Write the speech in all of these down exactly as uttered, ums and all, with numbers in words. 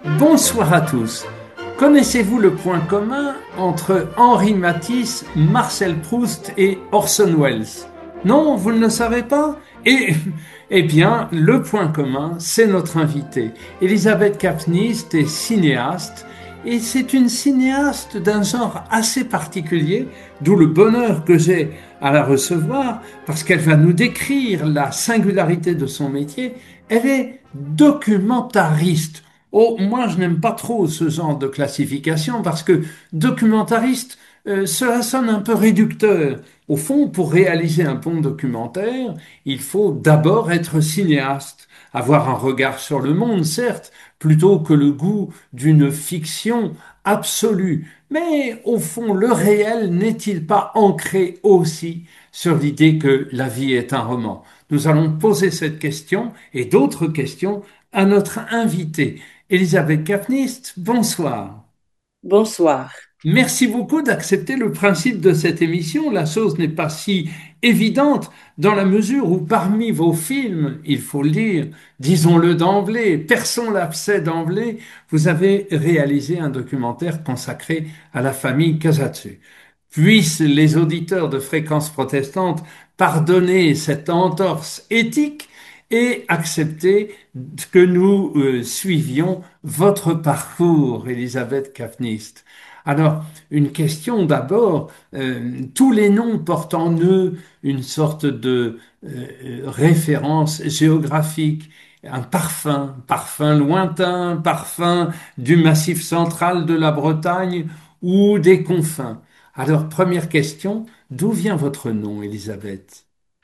Bonsoir à tous. Connaissez-vous le point commun entre Henri Matisse, Marcel Proust et Orson Welles? Non, vous ne le savez pas? Eh, eh bien, le point commun, c'est notre invitée. Elisabeth Kapnist est cinéaste et c'est une cinéaste d'un genre assez particulier, d'où le bonheur que j'ai à la recevoir parce qu'elle va nous décrire la singularité de son métier. Elle est documentariste. Oh, moi, je n'aime pas trop ce genre de classification parce que documentariste, euh, cela sonne un peu réducteur. Au fond, pour réaliser un bon documentaire, il faut d'abord être cinéaste, avoir un regard sur le monde, certes, plutôt que le goût d'une fiction absolue. Mais au fond, le réel n'est-il pas ancré aussi sur l'idée que la vie est un roman? Nous allons poser cette question et d'autres questions à notre invité. Elisabeth Kapnist, bonsoir. Bonsoir. Merci beaucoup d'accepter le principe de cette émission. La chose n'est pas si évidente dans la mesure où parmi vos films, il faut le dire, disons-le d'emblée, perçons l'abcès d'emblée, vous avez réalisé un documentaire consacré à la famille Casatsu. Puissent les auditeurs de Fréquences protestantes pardonner cette entorse éthique et accepter que nous euh, suivions votre parcours, Elisabeth Kapnist. Alors, une question d'abord. Euh, tous les noms portent en eux une sorte de euh, référence géographique, un parfum, parfum lointain, parfum du massif central de la Bretagne ou des confins. Alors, première question, d'où vient votre nom, Elisabeth?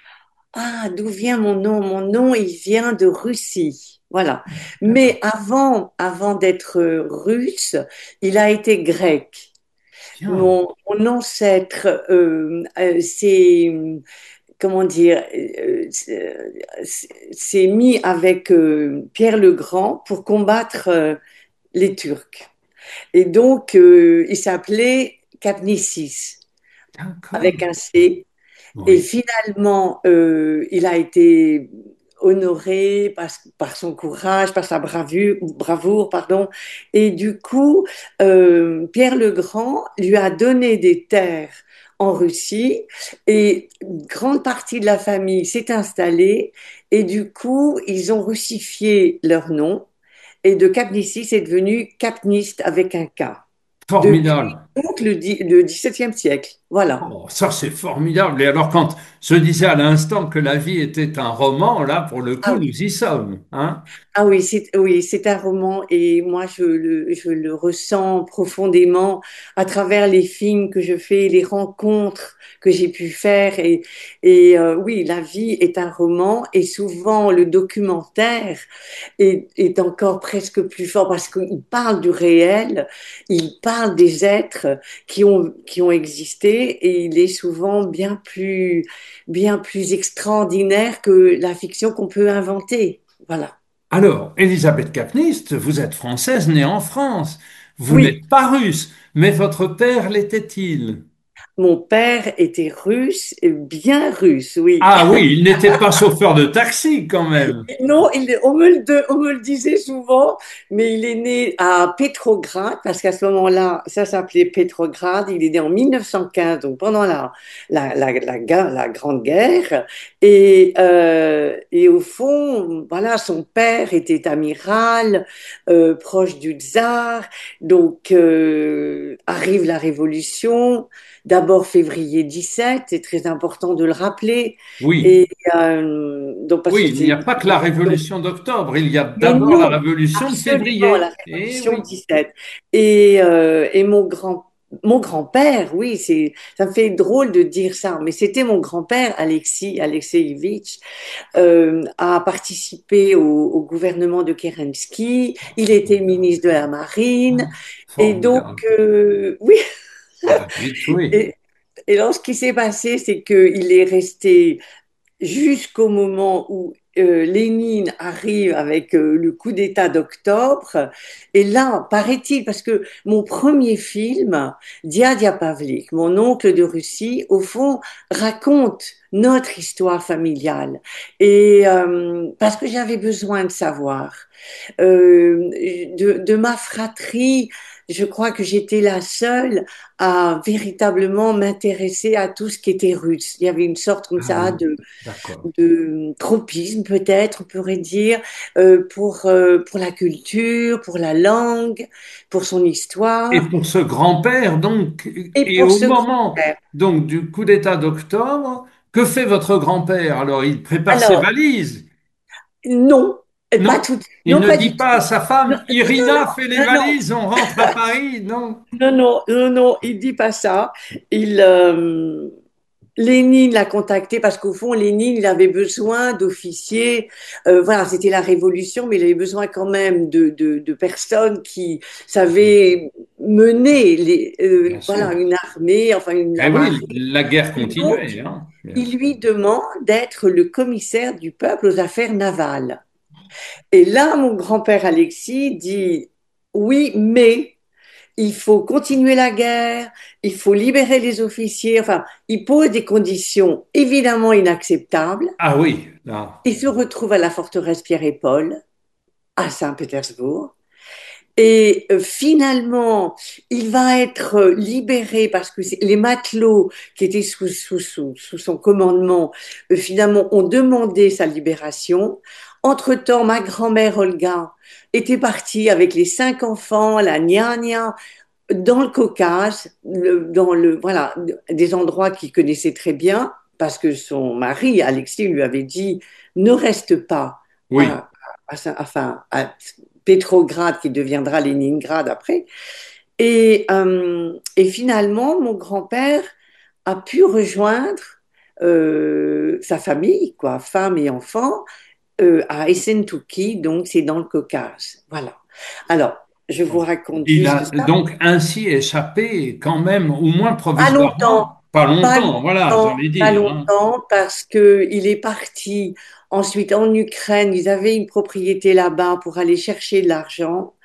Ah, d'où vient mon nom? Mon nom, il vient de Russie. Voilà. D'accord. Mais avant, avant d'être euh, russe, il a été grec. Bien. Mon, mon ancêtre, euh, euh, s'est, comment dire, euh, s'est s'est mis avec euh, Pierre le Grand pour combattre euh, les Turcs. Et donc, euh, il s'appelait Capnicis, D'accord. avec un C. Et Oui. finalement, euh, il a été honoré par, par son courage, par sa bravure, bravoure, pardon. Et du coup, euh, Pierre le Grand lui a donné des terres en Russie et une grande partie de la famille s'est installée et du coup, ils ont russifié leur nom et de Capnicis c'est devenu Capniste avec un K depuis Formidable. donc le, dix- le dix-septième siècle. Voilà. Oh, ça, c'est formidable. Et alors, quand je disais à l'instant que la vie était un roman, là, pour le coup, Ah nous y sommes, hein? Ah oui, c'est oui, c'est un roman et moi je le, je le ressens profondément à travers les films que je fais, les rencontres que j'ai pu faire et, et euh, oui, la vie est un roman et souvent le documentaire est, est encore presque plus fort parce qu'il parle du réel, il parle des êtres qui ont, qui ont existé et il est souvent bien plus, bien plus extraordinaire que la fiction qu'on peut inventer. Voilà. Alors, Elisabeth Kapnist, vous êtes française née en France. Vous Oui, n'êtes pas russe, mais votre père l'était-il? mon père était russe, et bien russe, oui. Ah oui, il n'était pas chauffeur de taxi quand même. Non, il, on me le, on me le disait souvent, mais il est né à Pétrograd, parce qu'à ce moment-là, ça s'appelait Pétrograd. Il est né en mille neuf cent quinze, donc pendant la, la, la, la, guerre- la Grande Guerre. Et, euh, et au fond, voilà, son père était amiral, euh, proche du tsar. Donc, euh, arrive la Révolution. D'abord février dix-sept, c'est très important de le rappeler. Oui, Et euh, donc, parce que oui, il n'y c'est a pas que la révolution d'octobre, il y a mais d'abord la non, révolution de absolument, la février. Eh Révolution oui. dix-sept. Et, euh, et mon grand, mon grand-père, oui, c'est, ça me fait drôle de dire ça, mais c'était mon grand-père, Alexis Alexeïevitch, euh, a participé au, au gouvernement de Kerensky. Il était ministre de la Marine. Et donc, Formidable. euh, oui, Ah, vite, oui. et, et alors ce qui s'est passé, c'est qu'il est resté jusqu'au moment où euh, Lénine arrive avec euh, le coup d'État d'octobre. Et là, paraît-il, parce que mon premier film, Dia Dia Pavlik, mon oncle de Russie, au fond, raconte notre histoire familiale. Et euh, parce que j'avais besoin de savoir. Euh, de, de ma fratrie, je crois que j'étais la seule à véritablement m'intéresser à tout ce qui était russe. Il y avait une sorte comme Ah ça oui, de, d'accord. de tropisme, peut-être, on pourrait dire, euh, pour, euh, pour la culture, pour la langue, pour son Et histoire, pour ce grand-père, donc, et et pour au ce moment grand-père. donc du coup d'État d'octobre, que fait votre grand-père? Alors, il prépare ses Alors, valises. non, pas Non, tout, il non, ne pas dit du pas à tout. sa Non, femme, non, Irina fait les non, non, valises, on rentre à Paris. Non. non, non, non, non, il dit pas ça. Il, euh, Lénine l'a contacté parce qu'au fond, Lénine, il avait besoin d'officiers. Euh, voilà, c'était la révolution, mais il avait besoin quand même de, de, de personnes qui savaient mener les, Bien euh, sûr. voilà, une armée, enfin une, Eh la marine. oui, la guerre Et donc, continuait, hein, bien il sûr. lui demande d'être le commissaire du peuple aux affaires navales. Et là, mon grand-père Alexis dit, oui, mais il faut continuer la guerre, il faut libérer les officiers. Enfin, il pose des conditions évidemment inacceptables. Ah oui, là. Il se retrouve à la forteresse Pierre et Paul, à Saint-Pétersbourg. Et euh, finalement, il va être euh, libéré parce que c'est- les matelots qui étaient sous, sous, sous, sous son commandement, euh, finalement, ont demandé sa libération. Entre-temps, ma grand-mère Olga était partie avec les cinq enfants, la gnagna, dans le Caucase, le- dans le, voilà, des endroits qu'il connaissait très bien, parce que son mari, Alexis, lui avait dit, ne reste pas Oui. à, à, Saint- enfin, à Pétrograd, qui deviendra Leningrad après. Et, euh, et finalement, mon grand-père a pu rejoindre euh, sa famille, quoi, femme et enfants, euh, à Essentuki, donc c'est dans le Caucase. Voilà. Alors, je vous raconte Il juste a ça. donc ainsi échappé quand même, au moins Pas longtemps, provisoirement. Pas pas longtemps, voilà, longtemps, j'allais pas dire, hein. longtemps, parce que il est parti ensuite en Ukraine. Ils avaient une propriété là-bas pour aller chercher de l'argent.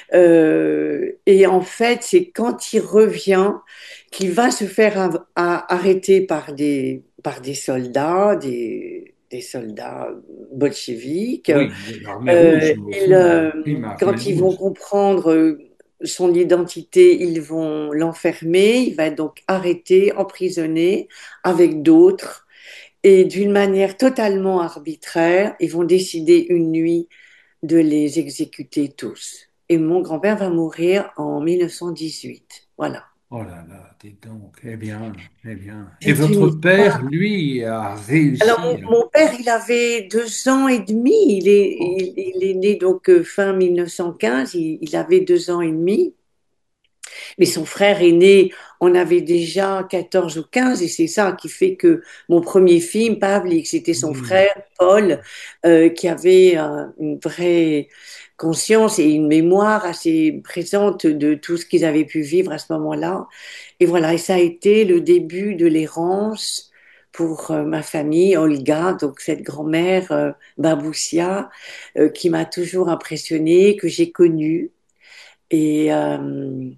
Euh, et en fait, c'est quand il revient qu'il va se faire av- a- arrêter par des, par des soldats, des, des soldats bolcheviques. Oui, de l'armée rouge, Euh, au ils, fond, le euh, crime à Khmer quand ils vont rouge. comprendre euh, son identité, ils vont l'enfermer. Il va être donc arrêté, emprisonné avec d'autres. Et d'une manière totalement arbitraire, ils vont décider une nuit de les exécuter tous. Et mon grand-père va mourir en mille neuf cent dix-huit. Voilà. Oh là là, dis donc, eh bien, eh bien. Et C'est une votre père, histoire. lui, a Alors, réussi. mon, mon père, il avait deux ans et demi. Il est, il, il est né donc euh, fin mille neuf cent quinze. Il, il avait deux ans et demi. Mais son frère aîné en avait déjà quatorze ou quinze. Et c'est ça qui fait que mon premier film, Pavlik, c'était son Oui, frère, Paul, euh, qui avait euh, une vraie conscience et une mémoire assez présente de tout ce qu'ils avaient pu vivre à ce moment-là. Et voilà, et ça a été le début de l'errance pour euh, ma famille, Olga, donc cette grand-mère euh, Baboussia, euh, qui m'a toujours impressionnée, que j'ai connue et, euh,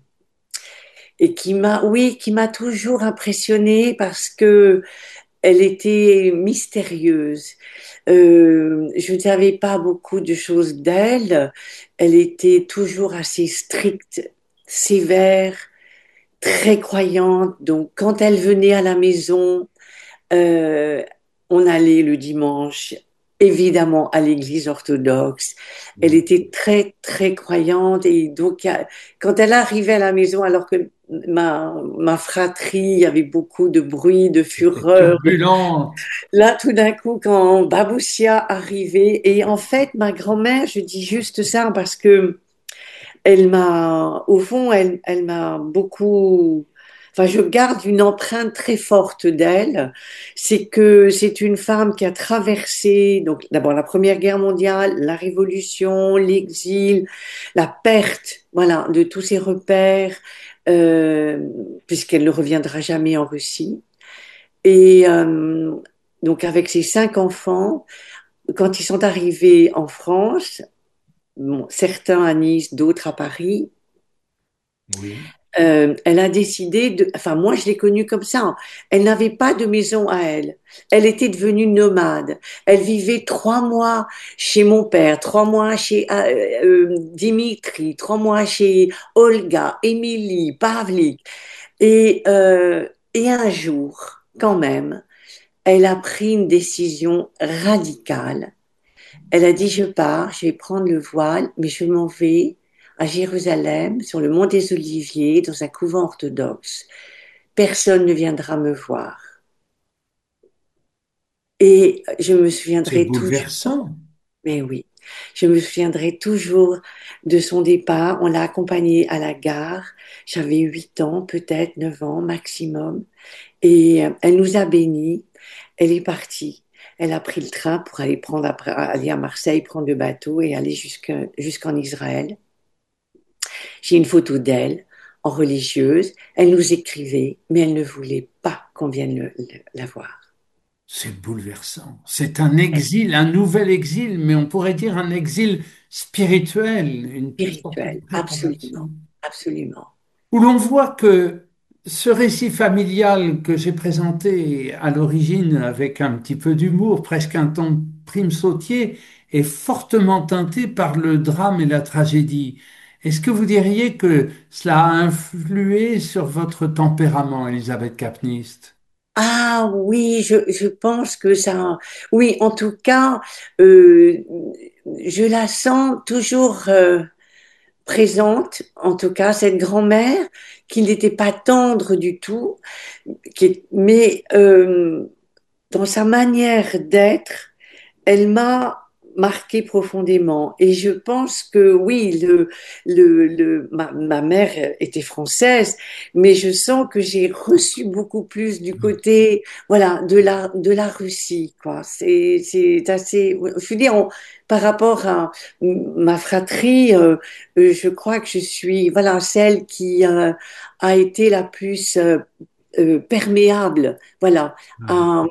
et qui m'a, oui, qui m'a toujours impressionnée parce que elle était mystérieuse. Euh, je ne savais pas beaucoup de choses d'elle. Elle était toujours assez stricte, sévère, très croyante. Donc, quand elle venait à la maison, euh, on allait le dimanche, évidemment, à l'église orthodoxe. Elle oui. était très, très croyante. Et donc, à- quand elle arrivait à la maison, alors que ma, ma fratrie, il y avait beaucoup de bruit, de C'était fureur. turbulente. Là, tout d'un coup, quand Baboussia arrivait, et en fait, ma grand-mère, je dis juste ça parce que elle m'a, au fond, elle, elle m'a beaucoup, enfin, je garde une empreinte très forte d'elle. C'est que c'est une femme qui a traversé, donc, d'abord la Première Guerre mondiale, la Révolution, l'exil, la perte, voilà, de tous ses repères, euh, puisqu'elle ne reviendra jamais en Russie. Et euh, donc, avec ses cinq enfants, quand ils sont arrivés en France, bon, certains à Nice, d'autres à Paris, Oui. euh, elle a décidé de, enfin moi je l'ai connue comme ça. Elle n'avait pas de maison à elle. Elle était devenue nomade. Elle vivait trois mois chez mon père, trois mois chez euh, euh, Dimitri, trois mois chez Olga, Émilie, Pavlik. Et, euh, et un jour, quand même, elle a pris une décision radicale. Elle a dit, je pars, je vais prendre le voile, mais je m'en vais à Jérusalem, sur le mont des Oliviers, dans un couvent orthodoxe. Personne ne viendra me voir. Et je me C'est souviendrai toujours, bouleversant. mais oui, je me souviendrai toujours de son départ. On l'a accompagnée à la gare. J'avais huit ans, peut-être neuf ans maximum. Et euh, elle nous a bénis. Elle est partie. Elle a pris le train pour aller prendre après, aller à Marseille, prendre le bateau et aller jusque- jusqu'en Israël. J'ai une photo d'elle en religieuse. Elle nous écrivait, mais elle ne voulait pas qu'on vienne le- le- la voir. C'est bouleversant. C'est un exil, un nouvel exil, mais on pourrait dire un exil spirituel, une sorte de Spirituelle, préparation. absolument, absolument. Où l'on voit que ce récit familial que j'ai présenté à l'origine avec un petit peu d'humour, presque un ton prime sautier, est fortement teinté par le drame et la tragédie. Est-ce que vous diriez que cela a influé sur votre tempérament, Elisabeth Kapnist? Ah oui, je, je pense que ça, oui, en tout cas, euh, je la sens toujours euh, présente, en tout cas, cette grand-mère qui n'était pas tendre du tout, qui est- mais euh, dans sa manière d'être, elle m'a marqué profondément. Et je pense que oui, le, le, le, ma, ma mère était française, mais je sens que j'ai reçu beaucoup plus du côté, voilà, de la, de la Russie, quoi. C'est, c'est assez, je veux dire, on- par rapport à ma fratrie, euh, euh, je crois que je suis, voilà, celle qui euh, a été la plus euh, euh, perméable, voilà, à,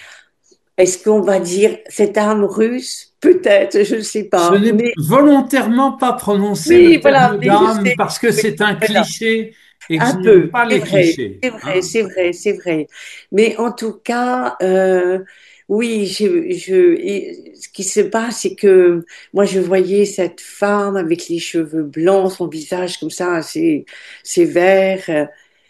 est-ce qu'on va dire cette âme russe? Peut-être, je ne sais Je pas. n'ai Mais volontairement pas prononcé le oui, voilà, terme mais je d'âme sais. parce que Oui, c'est un voilà. cliché et que Un je n'aime peu, pas c'est les vrai, clichés, c'est vrai, hein. c'est vrai, c'est vrai. Mais en tout cas, euh, oui, je, je, et ce qui se passe, c'est que moi, je voyais cette femme avec les cheveux blancs, son visage comme ça, assez sévère. euh,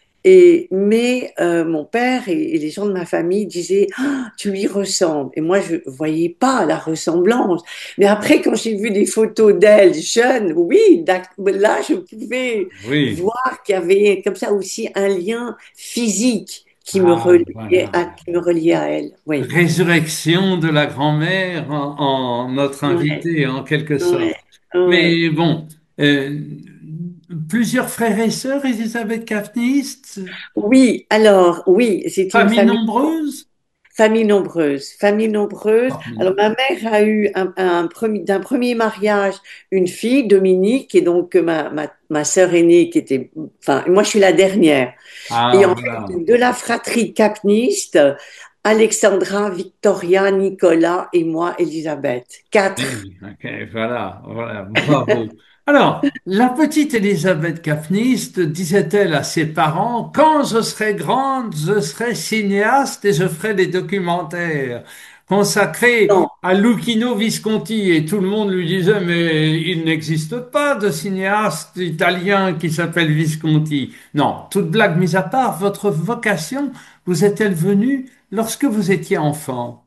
Et, mais euh, mon père et, et les gens de ma famille disaient, ah, tu lui ressembles. Et moi, je voyais pas la ressemblance. Mais après, quand j'ai vu des photos d'elle jeune, oui, d'ac- là, je pouvais Oui. voir qu'il y avait comme ça aussi un lien physique qui me Ah, reliait voilà. à, qui me reliait à elle. Oui. Résurrection de la grand-mère en, en notre Ouais, invité, en quelque ouais, sorte. ouais. Mais bon, euh, plusieurs frères et sœurs, Elisabeth Kapnist, Oui, alors, oui, c'est une famille famille. nombreuse? Famille nombreuse, famille nombreuse. Alors, Formidable. ma mère a eu un, un premier, d'un premier mariage une fille, Dominique, et donc euh, ma, ma, ma sœur aînée qui était, enfin, moi je suis la dernière. Et Ah, en voilà. fait, de la fratrie capniste, Alexandra, Victoria, Nicolas et moi, Elisabeth. Quatre. Oui, ok, voilà, voilà, bravo. Alors, la petite Elisabeth Kapnist disait-elle à ses parents, quand je serai grande, je serai cinéaste et je ferai des documentaires consacrés Non. à Lucchino Visconti. Et tout le monde lui disait, mais il n'existe pas de cinéaste italien qui s'appelle Visconti. Non, toute blague mise à part, votre vocation vous est-elle venue lorsque vous étiez enfant?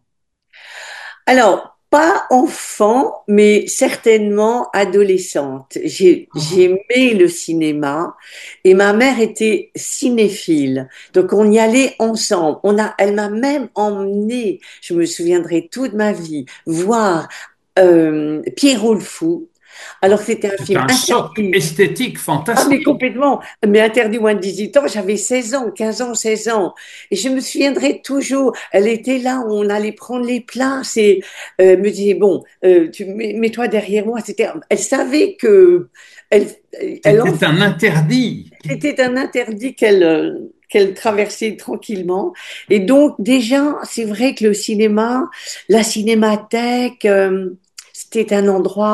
Alors, pas enfant, mais certainement adolescente. J'ai, Ah, j'aimais le cinéma et ma mère était cinéphile. Donc, on y allait ensemble. On a, elle m'a même emmenée, je me souviendrai toute ma vie, voir euh, Pierrot le Fou. Alors, c'était un c'est film un choc interdit. esthétique Ah, mais fantastique. complètement. Mais interdit au moins de dix-huit ans, j'avais seize ans, quinze ans, seize ans. Et je me souviendrai toujours, elle était là, on allait prendre les places et euh, me disait, bon, euh, tu mets- mets-toi derrière moi. C'était, elle savait que elle, elle en- C'était un interdit. c'était un interdit qu'elle euh, qu'elle traversait tranquillement. Et donc, déjà, c'est vrai que le cinéma, la cinémathèque, euh, c'était un endroit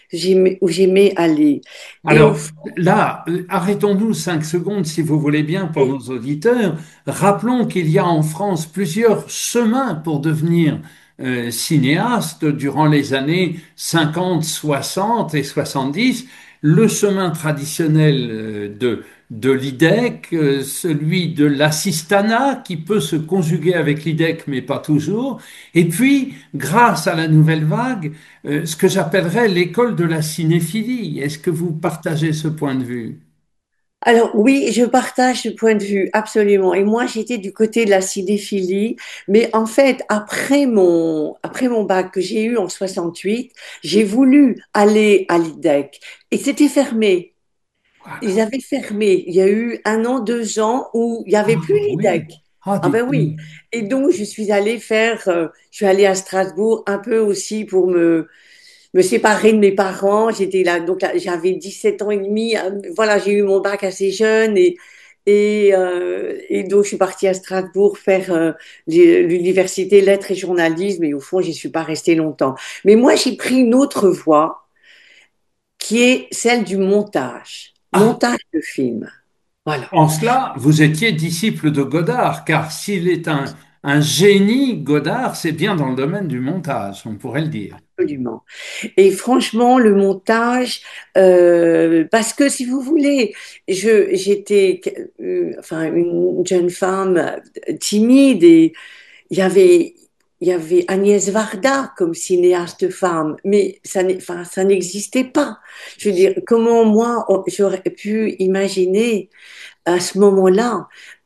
j'aimais, où j'aimais aller. Et au Alors fond, là, euh, arrêtons-nous cinq secondes si vous voulez bien pour nos auditeurs. Rappelons qu'il y a en France plusieurs chemins pour devenir euh, cinéaste durant les années cinquante, soixante et soixante-dix. Le chemin traditionnel euh, de, de l'I D E C, euh, celui de l'assistanat qui peut se conjuguer avec l'I D E C mais pas toujours. Et puis, grâce à la nouvelle vague, euh, ce que j'appellerais l'école de la cinéphilie. Est-ce que vous partagez ce point de vue? alors oui, je partage ce point de vue, absolument. Et moi, j'étais du côté de la cinéphilie, mais en fait, après mon, après mon bac que j'ai eu en soixante-huit, j'ai voulu aller à l'I D E C et c'était fermé. Ils Voilà. avaient fermé. Il y a eu un an, deux ans où il n'y avait Ah plus oui. l'I D E C. Ah, Ah dites ben oui. donc. Et donc, je suis allée faire, euh, je suis allée à Strasbourg un peu aussi pour me, me séparer de mes parents. J'étais là, donc là, j'avais dix-sept ans et demi. Euh, Voilà, j'ai eu mon bac assez jeune et, et, euh, et donc je suis partie à Strasbourg faire euh, l'université lettres et journalisme et au fond, j'y suis pas restée longtemps. Mais moi, j'ai pris une autre voie qui est celle du montage, Ah, montage de films. Voilà. en cela, vous étiez disciple de Godard, car s'il est un, un génie, Godard, c'est bien dans le domaine du montage, on pourrait le dire. Absolument. Et franchement, le montage, euh, parce que si vous voulez, je j'étais euh, enfin une jeune femme euh, timide et il y avait il y avait Agnès Varda comme cinéaste femme, mais ça n'est- enfin ça n'existait pas. Je veux dire, comment moi on- j'aurais pu imaginer à ce moment-là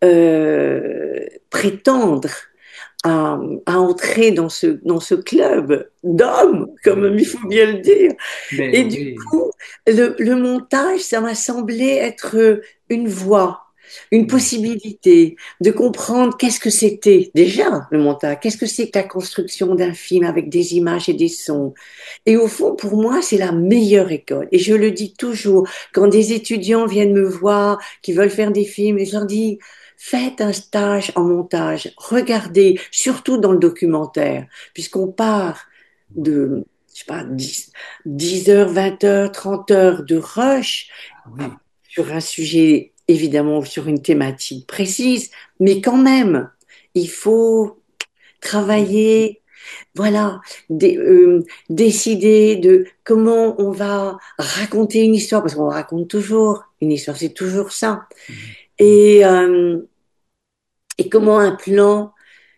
euh, prétendre à, à entrer dans ce, dans ce club d'hommes, comme Oui. il faut bien le dire. Mais Et du oui. coup, le, le montage, ça m'a semblé être une voie, une possibilité de comprendre qu'est-ce que c'était déjà le montage, qu'est-ce que c'est que la construction d'un film avec des images et des sons. Et au fond, pour moi, c'est la meilleure école. Et je le dis toujours, quand des étudiants viennent me voir, qui veulent faire des films, et je leur dis, faites un stage en montage, regardez, surtout dans le documentaire, puisqu'on part de, je sais pas, dix, dix heures, vingt heures, trente heures de rush Oui. sur un sujet, évidemment, sur une thématique précise, mais quand même, il faut travailler, voilà, dé- euh, décider de comment on va raconter une histoire, parce qu'on raconte toujours une histoire, c'est toujours ça. Et, euh, et comment un plan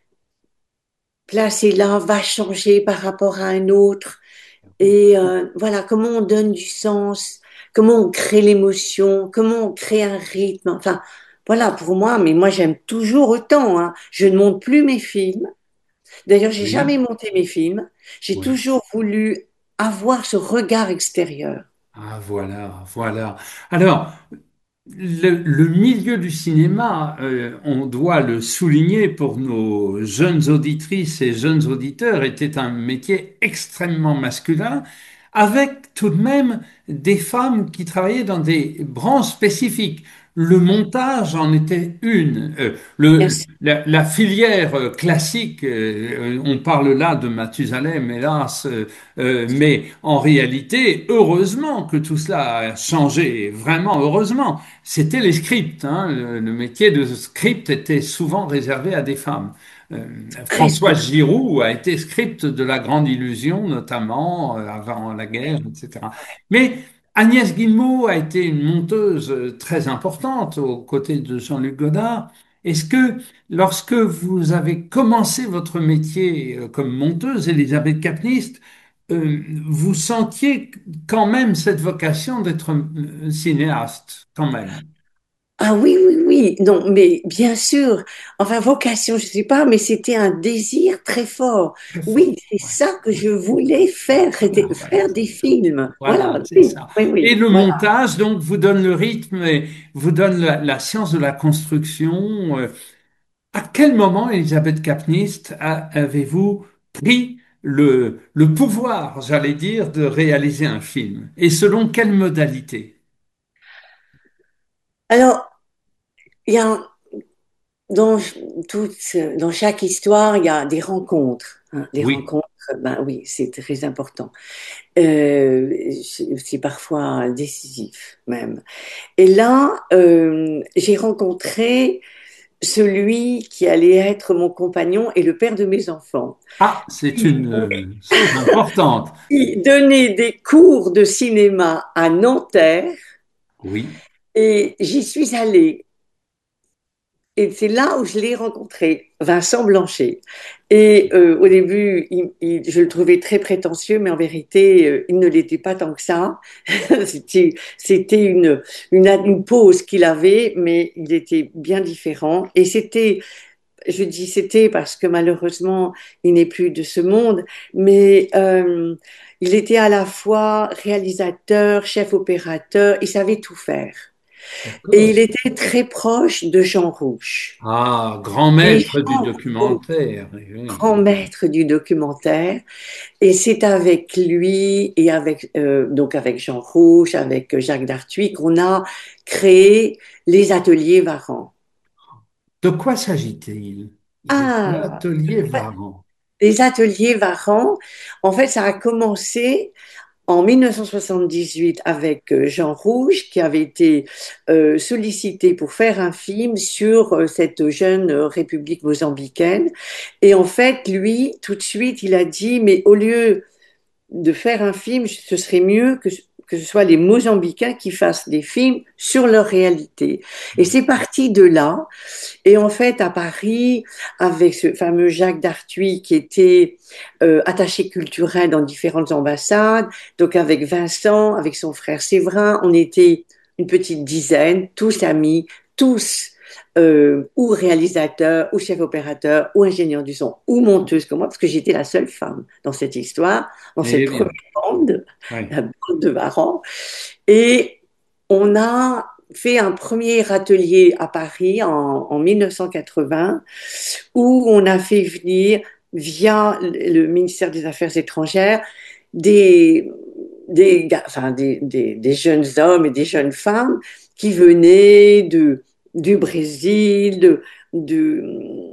placé là va changer par rapport à un autre. Et euh, voilà, comment on donne du sens, comment on crée l'émotion, comment on crée un rythme. Enfin, voilà, pour moi, mais moi j'aime toujours autant, hein. Je ne monte plus mes films. D'ailleurs, j'ai Oui. jamais monté mes films. J'ai Oui. toujours voulu avoir ce regard extérieur. Ah, voilà, voilà. Alors, Le, le milieu du cinéma, euh, on doit le souligner pour nos jeunes auditrices et jeunes auditeurs, était un métier extrêmement masculin, avec tout de même des femmes qui travaillaient dans des branches spécifiques. Le montage en était une. Euh, Bien le, sûr, la, la filière euh, classique, euh, on parle là de Mathusalem, hélas, euh, euh, mais en réalité, heureusement que tout cela a changé, vraiment heureusement. C'était les scripts, hein. Le, le métier de script était souvent réservé à des femmes. Euh, très François souvent. Giroud a été script de La Grande Illusion, notamment euh, avant la guerre, et cetera. Mais Agnès Guillemot a été une monteuse euh, très importante aux côtés de Jean-Luc Godard. Est-ce que lorsque vous avez commencé votre métier euh, comme monteuse, Elisabeth Capnist, euh, vous sentiez quand même cette vocation d'être euh, cinéaste, quand même? Ah oui, oui, oui. Non, mais bien sûr. Enfin, vocation, je sais pas, mais c'était un désir très fort. Très Oui, fort. c'est Ouais, ça que ouais. je voulais faire, c'était Voilà, voilà, faire des c'est ça. films. Voilà, Voilà, c'est oui, ça. oui, Et oui. le Voilà. montage, donc, vous donne le rythme et vous donne la, la science de la construction. Euh, À quel moment, Elisabeth Kapnist, a- avez-vous pris le, le pouvoir, j'allais dire, de réaliser un film? Et selon quelle modalité? Alors, il y a dans toute, dans chaque histoire, il y a des rencontres, hein, des Oui, rencontres. Ben oui, c'est très important. Euh, c'est c'est parfois décisif même. Et là, euh, j'ai rencontré celui qui allait être mon compagnon et le père de mes enfants. Ah, c'est une euh, chose importante. Il donnait des cours de cinéma à Nanterre Oui. et j'y suis allée. Et c'est là où je l'ai rencontré, Vincent Blanchet. Et euh, au début, il- il- je le trouvais très prétentieux, mais en vérité, euh, il ne l'était pas tant que ça. C'était, c'était une, une, une pose qu'il avait, mais il était bien différent. Et c'était, je dis c'était parce que malheureusement, il n'est plus de ce monde, mais euh, il était à la fois réalisateur, chef opérateur, il savait tout faire. Et D'accord. il était très proche de Jean Rouch. Ah, grand Et maître du Jean Rouch, documentaire. Oui. grand maître du documentaire, et c'est avec lui et avec euh, donc avec Jean Rouch, avec Jacques Darthuis qu'on a créé les ateliers Varan. De quoi s'agit-il? Les Ah, ateliers Varan. les ateliers Varan, en fait, ça a commencé en mille neuf cent soixante-dix-huit avec euh, Jean Rouge, qui avait été euh, sollicité pour faire un film sur euh, cette jeune euh, république mozambicaine. Et en fait, lui, tout de suite, il a dit, mais au lieu de faire un film, ce serait mieux que, que ce soit les Mozambicains qui fassent des films sur leur réalité. Et c'est parti de là. Et en fait, à Paris, avec ce fameux Jacques Darthuis qui était euh, attaché culturel dans différentes ambassades, donc avec Vincent, avec son frère Séverin, on était une petite dizaine, tous amis, tous euh, ou réalisateurs, ou chefs opérateurs, ou ingénieurs du son, ou monteuses comme moi, parce que j'étais la seule femme dans cette histoire, dans cette Eh première bien, bande, oui. la bande de Varan. Et on a fait un premier atelier à Paris en, en mille neuf cent quatre-vingts où on a fait venir, via le ministère des Affaires étrangères, des, des, enfin, des, des, des jeunes hommes et des jeunes femmes qui venaient de, du Brésil, de, de,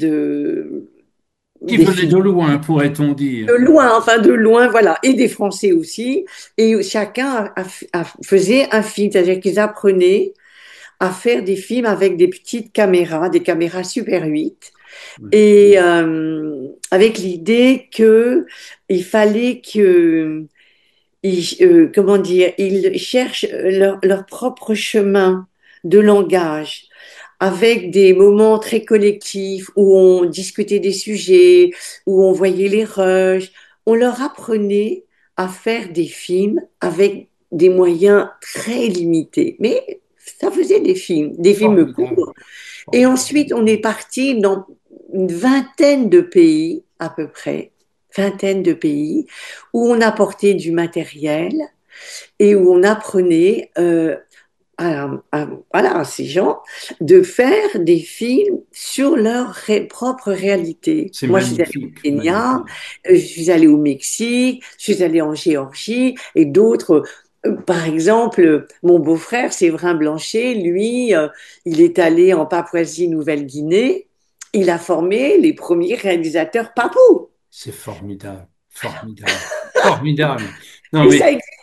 de, Qui des venait filles de loin, pourrait-on dire. de loin, enfin de loin, voilà, et des Français aussi. Et chacun a, a, a faisait un film, c'est-à-dire qu'ils apprenaient à faire des films avec des petites caméras, des caméras Super huit, Oui. et euh, avec l'idée que il fallait que, ils, euh, comment dire, ils cherchent leur, leur propre chemin de langage avec des moments très collectifs où on discutait des sujets, où on voyait les rushs. On leur apprenait à faire des films avec des moyens très limités. Mais ça faisait des films, des films Formidable. courts. Et Formidable. ensuite, on est parti dans une vingtaine de pays, à peu près, vingtaine de pays, où on apportait du matériel et où on apprenait euh, à, à- voilà, à ces gens de faire des films sur leur ré- propre réalité. C'est Moi, je suis allée au magnifique, Kenya, magnifique. euh, je suis allée au Mexique, je suis allée en Géorgie et d'autres. Euh, Par exemple, mon beau-frère, Séverin Blanchet, lui, euh, il est allé en Papouasie-Nouvelle-Guinée. Il a formé les premiers réalisateurs papous. C'est formidable, formidable, formidable. Non, Et ça mais existe.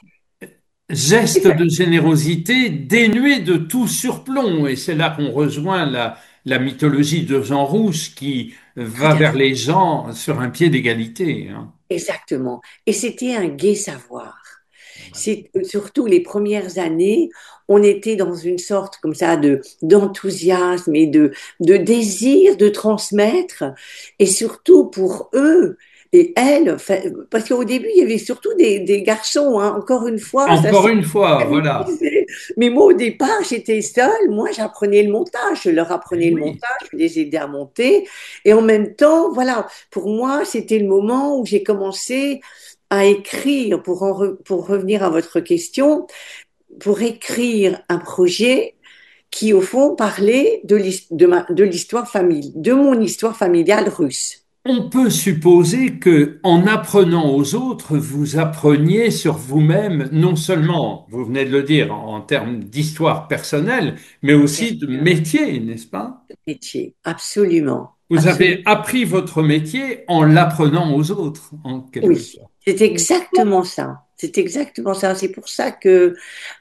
geste de générosité dénué de tout surplomb. Et c'est là qu'on rejoint la, la mythologie de Jean Rouge qui Tout va à vers fait. les gens sur un pied d'égalité, hein. Exactement. Et c'était un gai savoir. C'est surtout les premières années, on était dans une sorte comme ça de d'enthousiasme et de de désir de transmettre, et surtout pour eux et elles, enfin, parce qu'au début il y avait surtout des, des garçons, hein. Encore une fois, ça Encore c'est une fois, voilà. mais moi au départ j'étais seule, moi j'apprenais le montage, je leur Eh apprenais le oui, montage, je les aidais à monter, et en même temps, voilà, pour moi c'était le moment où j'ai commencé à écrire, pour, en re- pour revenir à votre question, pour écrire un projet qui, au fond, parlait de l'his- de ma- de l'histoire familiale, de mon histoire familiale russe. on peut supposer que, en apprenant aux autres, vous appreniez sur vous-même, non seulement, vous venez de le dire, en termes d'histoire personnelle, mais Bien aussi de sûr, métier, n'est-ce pas? métier, absolument. Vous avez absolument. appris votre métier en l'apprenant aux autres, en quelque Oui, sorte. c'est exactement ça. C'est exactement ça. C'est pour ça que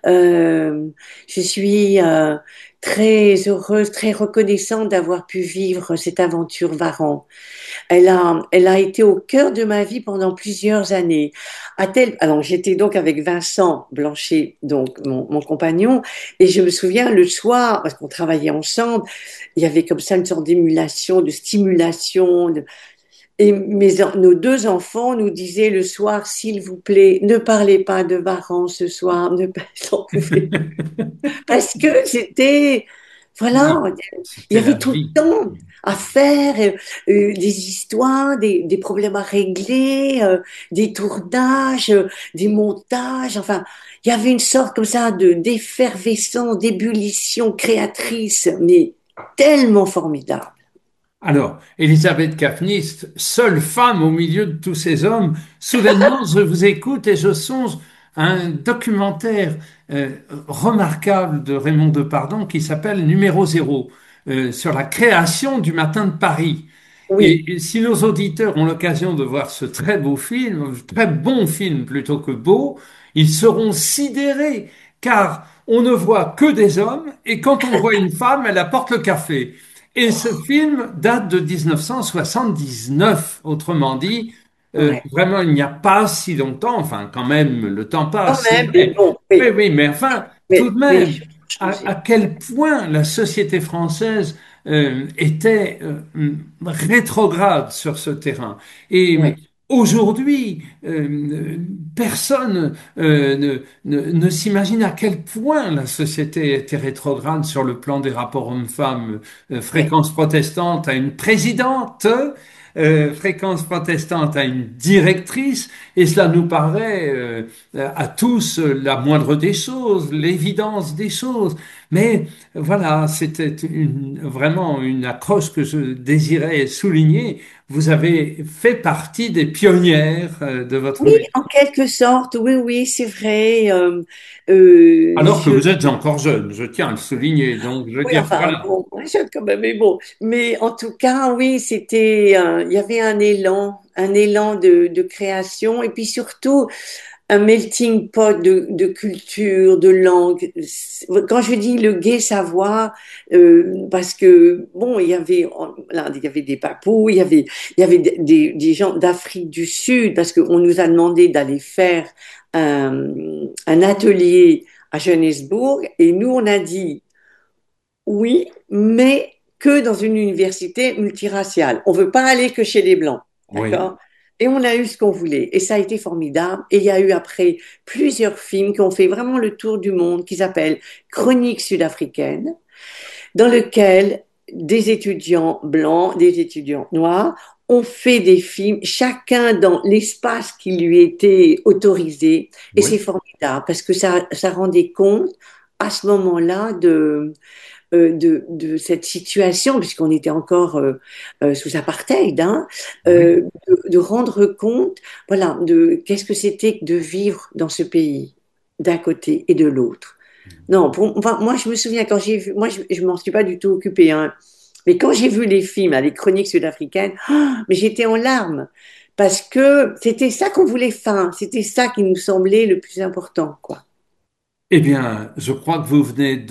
euh, je suis euh, très heureuse, très reconnaissante d'avoir pu vivre cette aventure Varan. Elle a, elle a été au cœur de ma vie pendant plusieurs années. À tel, alors j'étais donc avec Vincent Blanchet, donc mon, mon compagnon, et je me souviens le soir, parce qu'on travaillait ensemble, il y avait comme ça une sorte d'émulation, de stimulation, de- et mes, nos deux enfants nous disaient le soir, s'il vous plaît, ne parlez pas de Varan ce soir, ne pas, j'en pouvais plus. Parce que c'était, voilà, Oui, il y c'était avait la tout le vie. temps à faire, euh, euh, des histoires, des, des problèmes à régler, euh, des tournages, euh, des montages, enfin, il y avait une sorte comme ça de d'effervescence, d'ébullition créatrice, mais tellement formidable. Alors, Elisabeth Kafnist, seule femme au milieu de tous ces hommes, soudainement, je vous écoute et je songe à un documentaire euh, remarquable de Raymond Depardon qui s'appelle Numéro Zéro, euh, sur la création du Matin de Paris. Oui, Et, et si nos auditeurs ont l'occasion de voir ce très beau film, très bon film plutôt que beau, ils seront sidérés, car on ne voit que des hommes, et quand on voit une femme, elle apporte le café. Et ce film date de mille neuf cent soixante-dix-neuf, autrement dit, euh, ouais. vraiment il n'y a pas si longtemps, enfin quand même le temps Quand passe, c'est même, mais vrai. bon, Oui, oui, oui, mais enfin, tout mais, de mais les même, choses ont à, à changé. quel point la société française euh, était euh, rétrograde sur ce terrain. Et Oui, aujourd'hui, euh, personne euh, ne, ne, ne s'imagine à quel point la société était rétrograde sur le plan des rapports hommes-femmes. Euh, oui. fréquence protestante à une présidente, euh, fréquence protestante à une directrice, et cela nous paraît euh, à tous la moindre des choses, l'évidence des choses. Mais voilà, c'était une, vraiment une accroche que je désirais souligner. Vous avez fait partie des pionnières euh, de votre Oui, métier, en quelque sorte, oui, oui, c'est vrai. Euh, euh, alors que je, vous êtes encore jeune, je tiens à le souligner. Donc, je veux oui, dire, enfin, voilà. bon, moi, jeune quand même, mais bon. Mais en tout cas, oui, c'était, euh, il y avait un élan, un élan de, de création, et puis surtout un melting pot de, de culture, de langue. Quand je dis le gai savoir, euh, parce que bon, il y avait, là, il y avait des papous, il y avait, il y avait des, des, des gens d'Afrique du Sud, parce qu'on nous a demandé d'aller faire un, un atelier à Johannesburg, et nous on a dit oui, mais que dans une université multiraciale. On veut pas aller que chez les Blancs, Oui, d'accord? Et on a eu ce qu'on voulait. Et ça a été formidable. Et il y a eu après plusieurs films qui ont fait vraiment le tour du monde, qui s'appellent Chroniques sud-africaines, dans lequel des étudiants blancs, des étudiants noirs ont fait des films, chacun dans l'espace qui lui était autorisé. Et oui, c'est formidable parce que ça, ça rendait compte à ce moment-là de euh, de, de cette situation, puisqu'on était encore euh, euh, sous apartheid, hein, oui. euh, de, de rendre compte, voilà, de qu'est-ce que c'était que de vivre dans ce pays, d'un côté et de l'autre. Non, pour, enfin, moi je me souviens quand j'ai vu, moi je, je m'en suis pas du tout occupée, hein, mais quand j'ai vu les films, là, les chroniques sud-africaines, ah, mais j'étais en larmes parce que c'était ça qu'on voulait faire, c'était ça qui nous semblait le plus important, quoi. Eh bien, je crois que vous venez